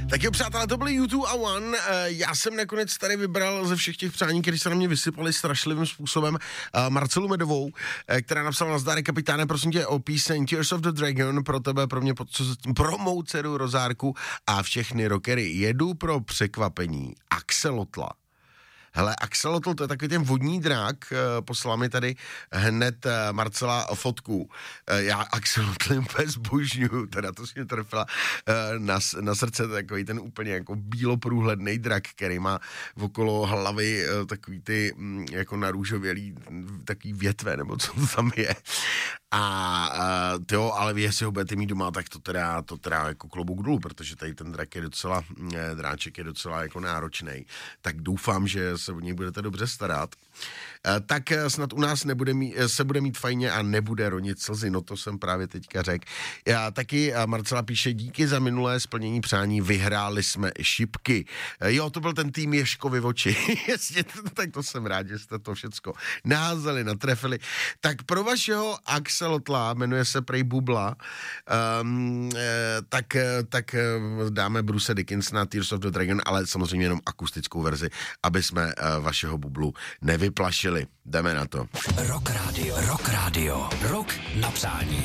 Tak jo, přátelé, to byly U2 a One. Já jsem nakonec tady vybral ze všech těch přání, které se na mě vysypaly strašlivým způsobem, Marcelu Medovou, která napsala: nazdar, kapitáne, prosím tě o píseň Tears of the Dragon pro tebe, pro mě, pro mou dceru Rozárku a všechny rockery. Jedu pro překvapení Axelotla. Hele, Axelotl, to je takový ten vodní drak, poslala mi tady hned Marcela fotku. Já Axelotl úplně zbožňuju, teda to si mě trefila na srdce, takový ten úplně jako bíloprůhledný drak, který má okolo hlavy takový ty jako narůžovělý takový větve, nebo co to tam je. A jo, ale vy, jestli ho budete mít doma, tak to teda jako klobouk dolů, protože tady ten drak je docela, dráček je docela jako náročný. Tak doufám, že se o něj budete dobře starat. Tak snad u nás se bude mít fajně a nebude ronit slzy, no to jsem právě teďka řekl. Já taky, Marcela píše: díky za minulé splnění přání, vyhráli jsme šipky. Jo, to byl ten tým Ježkovi oči. Tak to jsem rád, že jste to všecko naházeli, natrefili. Tak pro vašeho Axelotla, jmenuje se prej Bubla, tak dáme Bruce Dickinsona Tears of the Dragon, ale samozřejmě jenom akustickou verzi, aby jsme vašeho Bublu nevyplašili. Jdeme na to. Rock Radio. Rock na přání.